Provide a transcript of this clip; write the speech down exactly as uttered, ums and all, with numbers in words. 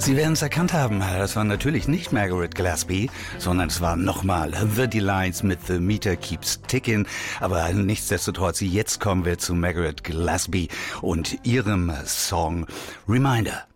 Sie werden es erkannt haben, das war natürlich nicht Margaret Gillespie, sondern es war nochmal The Delights mit The Meter Keeps Ticking. Aber nichtsdestotrotz, jetzt kommen wir zu Margaret Gillespie und ihrem Song Reminder.